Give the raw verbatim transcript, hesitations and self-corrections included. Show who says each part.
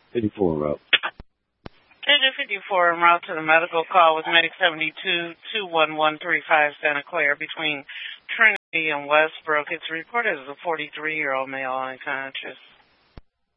Speaker 1: fifty-four en route.
Speaker 2: Engine fifty-four en route to the medical call with Medic seventy-two, two one one three five Santa Clara between Trinity and Westbrook. It's reported as a forty-three-year-old male unconscious.